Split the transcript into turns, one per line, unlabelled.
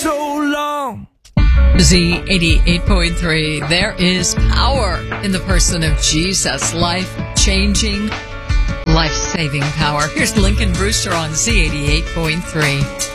so long.
Z88.3, there is power in the person of Jesus. Life-changing, life-saving power. Here's Lincoln Brewster on Z88.3.